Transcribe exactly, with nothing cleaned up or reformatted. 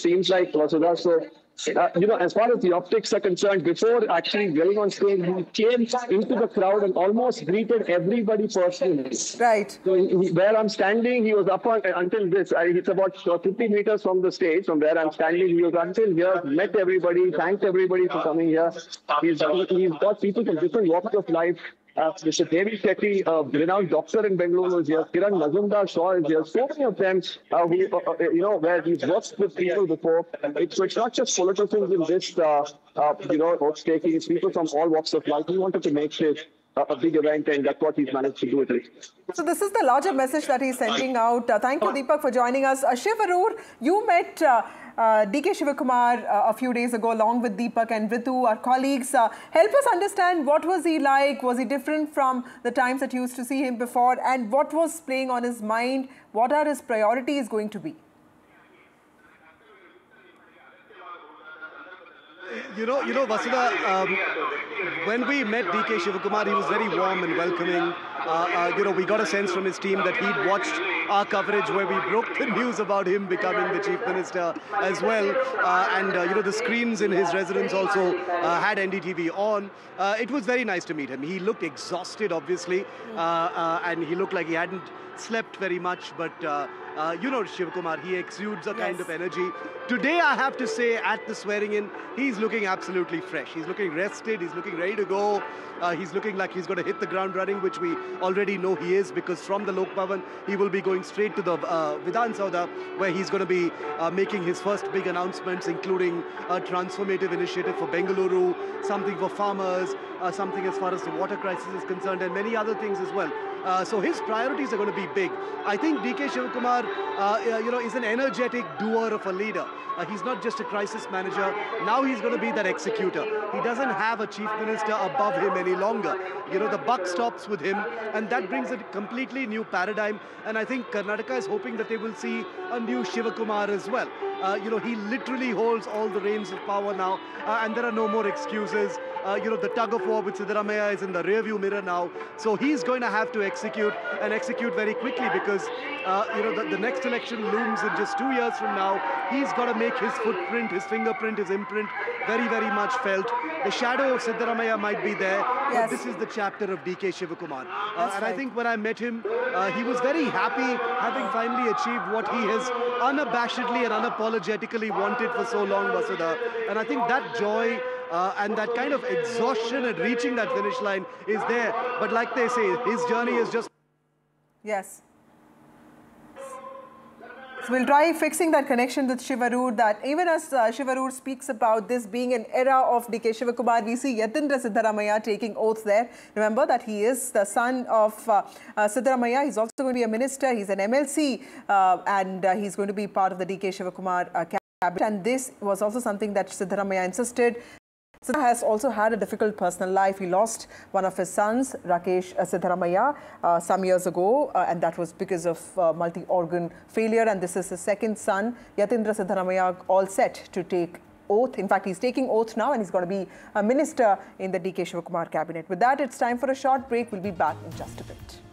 seems like, Vasudha. So, uh, you know, as far as the optics are concerned, before actually going on stage, he came into the crowd and almost greeted everybody personally. Right. So he, where I'm standing, he was up on, until this. I, it's about fifty meters from the stage, from where I'm standing. He was until here, met everybody, thanked everybody for coming here. He's, he's got people from different walks of life. Uh, Mister Devi Shetty, a renowned doctor in Bengaluru, is here. Kiran Mazumdar Shaw is here. So many of them, uh, who, uh, uh, you know, where he's worked with people before. It's, it's not just politicians in this, uh, uh, you know, oath taking. It's people from all walks of life. He wanted to make this uh, a big event, and that's what he's managed to do with it. So this is the larger message that he's sending out. Uh, thank you, Deepak, for joining us. Uh, Shiv Arur, you met uh, uh, D K Shivakumar uh, a few days ago, along with Deepak and Ritu, our colleagues. Uh, help us understand, what was he like? Was he different from the times that you used to see him before? And what was playing on his mind? What are his priorities going to be? You know, you know, Vasudha, um, when we met D K Shivakumar, he was very warm and welcoming. Uh, uh, you know, we got a sense from his team that he'd watched our coverage where we broke the news about him becoming the Chief Minister as well. Uh, and, uh, you know, the screens in his residence also uh, had N D T V on. Uh, it was very nice to meet him. He looked exhausted, obviously, uh, uh, and he looked like he hadn't slept very much, but uh, uh, you know Shivakumar, he exudes a yes. kind of energy. Today, I have to say, at the swearing in, he's looking absolutely fresh. He's looking rested, he's looking ready to go. Uh, he's looking like he's going to hit the ground running, which we already know he is, because from the Lok Bhavan, he will be going straight to the uh, Vidhan Saudha, where he's going to be uh, making his first big announcements, including a transformative initiative for Bengaluru, something for farmers, uh, something as far as the water crisis is concerned, and many other things as well. Uh, so his priorities are going to be big. I think D K Shivakumar, uh, you know, is an energetic doer of a leader. Uh, he's not just a crisis manager. Now he's going to be that executor. He doesn't have a chief minister above him any longer. You know, the buck stops with him, and that brings a completely new paradigm. And I think Karnataka is hoping that they will see a new Shivakumar as well. Uh, you know, he literally holds all the reins of power now, uh, and there are no more excuses. Uh, you know, the tug of war with Siddaramaiah is in the rearview mirror now. So he's going to have to execute, and execute very quickly, because, uh, you know, the, the next election looms in just two years from now. He's got to make his footprint, his fingerprint, his imprint very, very much felt. The shadow of Siddaramaiah might be there, yes. but this is the chapter of D K Shivakumar. Uh, and right. I think when I met him, uh, he was very happy, having finally achieved what he has unabashedly and unapologetically wanted for so long, Vasudha. And I think that joy Uh, and that kind of exhaustion at reaching that finish line is there. But like they say, his journey is just... Yes. So we'll try fixing that connection with Shiv Arur, that even as uh, Shiv Arur speaks about this being an era of D K Shivakumar, we see Yatindra Siddaramaiah taking oaths there. Remember that he is the son of uh, uh, Siddaramaiah. He's also going to be a minister. He's an M L C, uh, and uh, he's going to be part of the D K Shivakumar uh, cabinet. And this was also something that Siddaramaiah insisted. Siddha has also had a difficult personal life. He lost one of his sons, Rakesh uh, Siddaramaiah, uh, some years ago, uh, and that was because of uh, multi-organ failure. And this is his second son, Yatindra Siddaramaiah, all set to take oath. In fact, he's taking oath now, and he's going to be a minister in the D K Shivakumar cabinet. With that, it's time for a short break. We'll be back in just a bit.